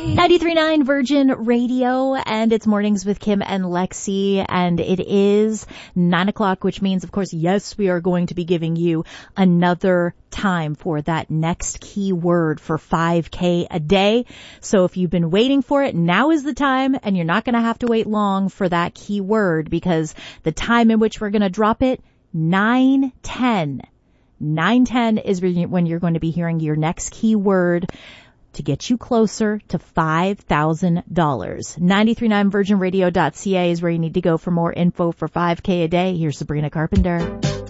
93.9 Virgin Radio, and it's Mornings with Kim and Lexi, and it is 9 o'clock, which means, of course, yes, we are going to be giving you another time for that next keyword for 5K a day. So if you've been waiting for it, now is the time, and you're not going to have to wait long for that keyword, because the time in which we're going to drop it, 9:10. 9:10 is when you're going to be hearing your next keyword to get you closer to $5,000. 939virginradio.ca is where you need to go for more info for 5K a day. Here's Sabrina Carpenter.